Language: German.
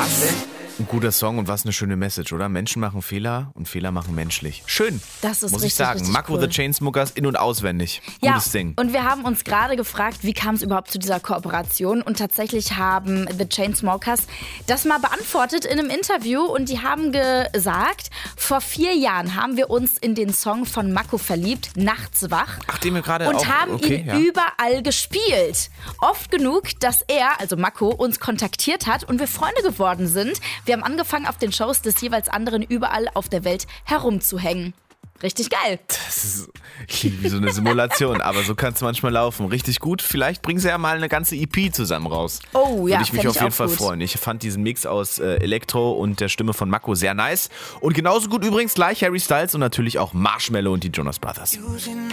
Was ein guter Song und was eine schöne Message, oder? Menschen machen Fehler und Fehler machen menschlich. Schön, Das ist muss richtig, ich sagen. richtig Mako cool. the Chainsmokers in- und auswendig. Ja, Gutes Ding. und wir haben uns gerade gefragt, wie kam es überhaupt zu dieser Kooperation? Und tatsächlich haben The Chainsmokers das mal beantwortet in einem Interview und die haben gesagt, vor 4 Jahren haben wir uns in den Song von Mako verliebt, Nachts wach. Ach, den wir gerade Und auch... haben okay, ihn ja. überall gespielt. Oft genug, dass er, also Mako, uns kontaktiert hat und wir Freunde geworden sind. Wir haben angefangen, auf den Shows des jeweils anderen überall auf der Welt herumzuhängen. Richtig geil. Das klingt wie so eine Simulation, aber so kann es manchmal laufen. Richtig gut. Vielleicht bringen sie ja mal eine ganze EP zusammen raus. Oh ja, Würde ich mich fänd auf ich jeden auch Fall gut. freuen. Ich fand diesen Mix aus Elektro und der Stimme von Mako sehr nice. Und genauso gut übrigens gleich Harry Styles und natürlich auch Marshmello und die Jonas Brothers.